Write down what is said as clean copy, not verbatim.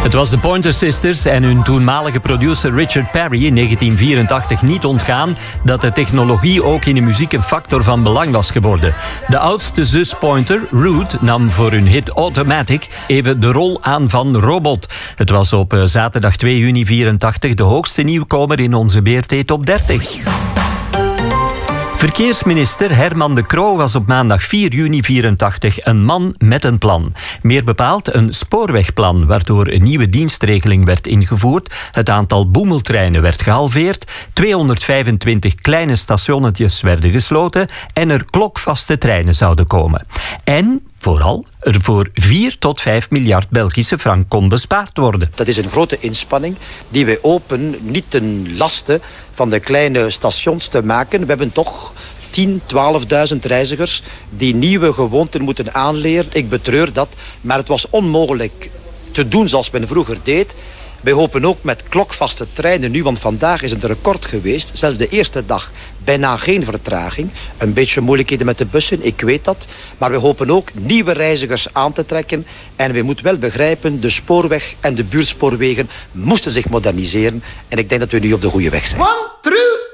Het was de Pointer Sisters en hun toenmalige producer Richard Perry in 1984 niet ontgaan dat de technologie ook in de muziek een factor van belang was geworden. De oudste zus Pointer, Ruth, nam voor hun hit Automatic even de rol aan van Robot. Het was op zaterdag 2 juni 84 de hoogste nieuwkomer in onze BRT Top 30. Verkeersminister Herman de Croo was op maandag 4 juni 84 een man met een plan. Meer bepaald een spoorwegplan, waardoor een nieuwe dienstregeling werd ingevoerd, het aantal boemeltreinen werd gehalveerd, 225 kleine stationnetjes werden gesloten en er klokvaste treinen zouden komen. En vooral er voor 4 tot 5 miljard Belgische frank kon bespaard worden. Dat is een grote inspanning die wij hopen niet ten laste van de kleine stations te maken. We hebben toch 10.000, 12.000 reizigers die nieuwe gewoonten moeten aanleren. Ik betreur dat, maar het was onmogelijk te doen zoals men vroeger deed. Wij hopen ook met klokvaste treinen nu, want vandaag is het een record geweest. Zelfs de eerste dag bijna geen vertraging. Een beetje moeilijkheden met de bussen, ik weet dat. Maar we hopen ook nieuwe reizigers aan te trekken. En we moeten wel begrijpen, de spoorweg en de buurtspoorwegen moesten zich moderniseren. En ik denk dat we nu op de goede weg zijn. 1, 2